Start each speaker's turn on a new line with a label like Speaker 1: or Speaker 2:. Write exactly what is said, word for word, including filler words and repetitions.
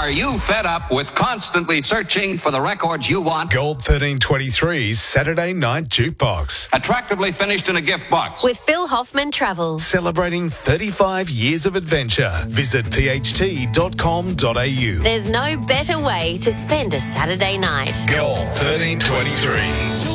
Speaker 1: Are you fed up with constantly searching for the records you want?
Speaker 2: Gold thirteen twenty-three's Saturday Night Jukebox.
Speaker 1: Attractively finished in a gift box.
Speaker 3: With Phil Hoffman Travel.
Speaker 2: Celebrating thirty-five years of adventure. Visit p h t dot com dot a u.
Speaker 3: There's no better way to spend a Saturday night.
Speaker 2: Gold thirteen twenty-three.